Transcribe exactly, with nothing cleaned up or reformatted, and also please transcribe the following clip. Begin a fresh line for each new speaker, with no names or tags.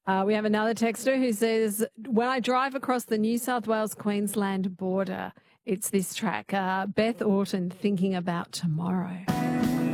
Uh, we have another texter who says, when I drive across the New South Wales-Queensland border, it's this track, uh, Beth Orton, Thinking About Tomorrow.